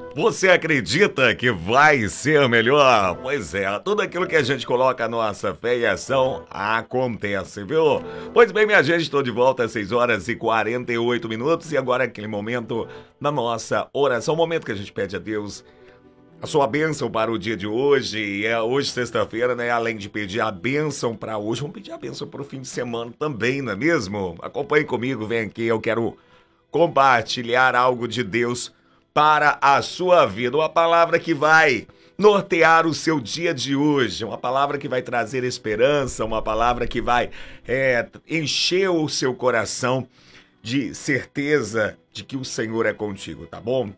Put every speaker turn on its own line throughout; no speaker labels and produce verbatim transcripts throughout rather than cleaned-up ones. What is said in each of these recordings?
Você acredita que vai ser melhor? Pois é, tudo aquilo que a gente coloca a nossa fé e ação acontece, viu? Pois bem, minha gente, estou de volta às seis horas e quarenta e oito minutos e agora é aquele momento da nossa oração, o momento que a gente pede a Deus a sua bênção para o dia de hoje. E é hoje, sexta-feira, né? Além de pedir a bênção para hoje, vamos pedir a bênção para o fim de semana também, não é mesmo? Acompanhe comigo, vem aqui, eu quero compartilhar algo de Deus para a sua vida. Uma palavra que vai nortear o seu dia de hoje, uma palavra que vai trazer esperança, uma palavra que vai é, encher o seu coração de certeza de que o Senhor é contigo, tá bom?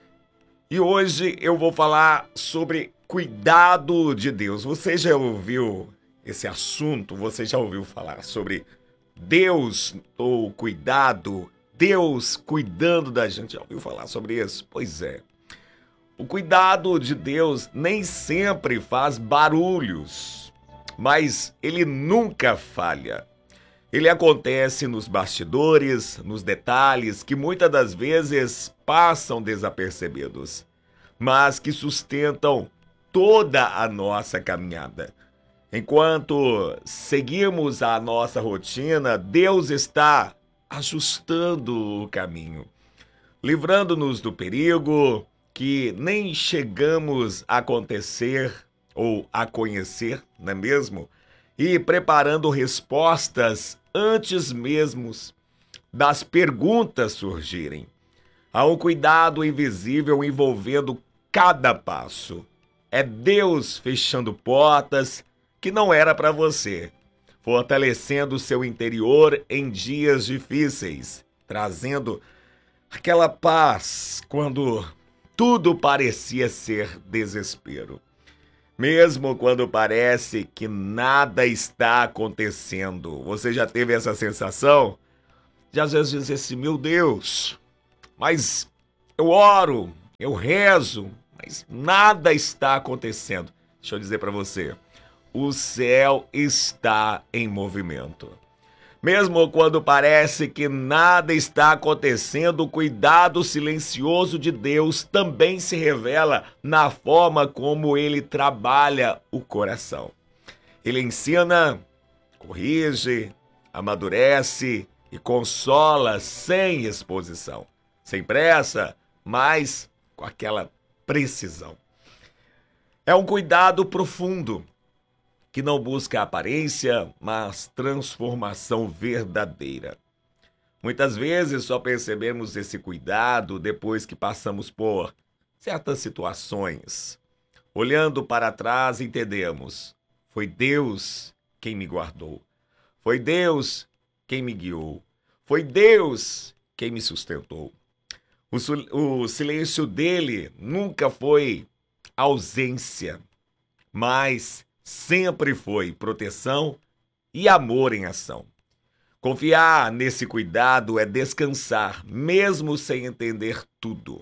E hoje eu vou falar sobre cuidado de Deus. Você já ouviu esse assunto? Você já ouviu falar sobre Deus ou cuidado? Deus cuidando da gente. Já ouviu falar sobre isso? Pois é. O cuidado de Deus nem sempre faz barulhos, mas ele nunca falha. Ele acontece nos bastidores, nos detalhes que muitas das vezes passam desapercebidos, mas que sustentam toda a nossa caminhada. Enquanto seguimos a nossa rotina, Deus está ajustando o caminho, livrando-nos do perigo que nem chegamos a acontecer ou a conhecer, não é mesmo? E preparando respostas antes mesmo das perguntas surgirem. Há um cuidado invisível envolvendo cada passo. É Deus fechando portas que não era para você, fortalecendo o seu interior em dias difíceis, trazendo aquela paz quando tudo parecia ser desespero. Mesmo quando parece que nada está acontecendo. Você já teve essa sensação? De às vezes dizer assim, meu Deus, mas eu oro, eu rezo, mas nada está acontecendo. Deixa eu dizer para você, o céu está em movimento. Mesmo quando parece que nada está acontecendo, o cuidado silencioso de Deus também se revela na forma como ele trabalha o coração. Ele ensina, corrige, amadurece e consola sem exposição, sem pressa, mas com aquela precisão. É um cuidado profundo, que não busca aparência, mas transformação verdadeira. Muitas vezes só percebemos esse cuidado depois que passamos por certas situações. Olhando para trás, entendemos: foi Deus quem me guardou, foi Deus quem me guiou, foi Deus quem me sustentou. O, o silêncio dele nunca foi ausência, mas sempre foi proteção e amor em ação. Confiar nesse cuidado é descansar, mesmo sem entender tudo.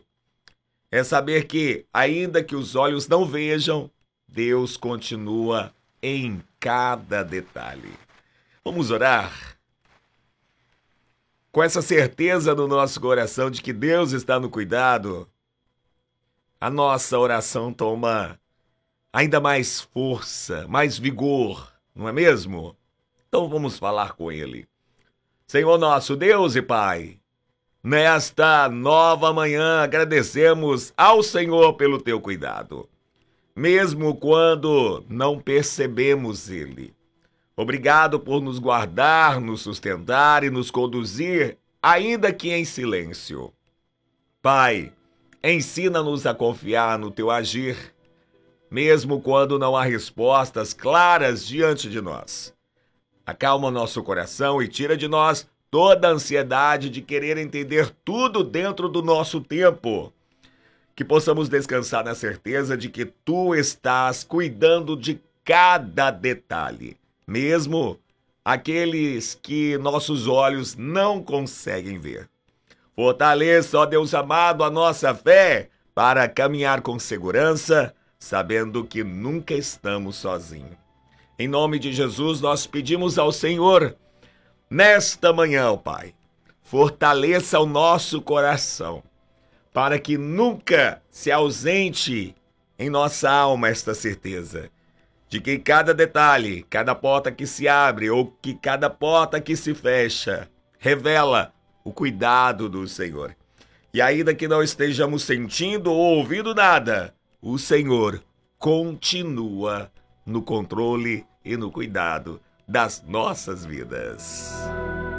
É saber que, ainda que os olhos não vejam, Deus continua em cada detalhe. Vamos orar? Com essa certeza no nosso coração de que Deus está no cuidado, a nossa oração toma ainda mais força, mais vigor, não é mesmo? Então vamos falar com Ele. Senhor nosso Deus e Pai, nesta nova manhã agradecemos ao Senhor pelo Teu cuidado, mesmo quando não percebemos Ele. Obrigado por nos guardar, nos sustentar e nos conduzir, ainda que em silêncio. Pai, ensina-nos a confiar no Teu agir, mesmo quando não há respostas claras diante de nós. Acalma nosso coração e tira de nós toda a ansiedade de querer entender tudo dentro do nosso tempo. Que possamos descansar na certeza de que Tu estás cuidando de cada detalhe, mesmo aqueles que nossos olhos não conseguem ver. Fortaleça, ó Deus amado, a nossa fé para caminhar com segurança, sabendo que nunca estamos sozinhos. Em nome de Jesus, nós pedimos ao Senhor, nesta manhã, ó Pai, fortaleça o nosso coração, para que nunca se ausente em nossa alma esta certeza de que cada detalhe, cada porta que se abre ou que cada porta que se fecha, revela o cuidado do Senhor. E ainda que não estejamos sentindo ou ouvindo nada, o Senhor continua no controle e no cuidado das nossas vidas.